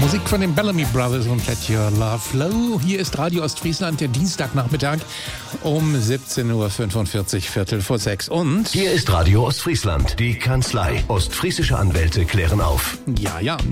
Musik von den Bellamy Brothers und Let Your Love Flow. Hier ist Radio Ostfriesland, der Dienstagnachmittag um 17.45 Uhr, Viertel vor 6. Und hier ist Radio Ostfriesland, die Kanzlei. Ostfriesische Anwälte klären auf. ja,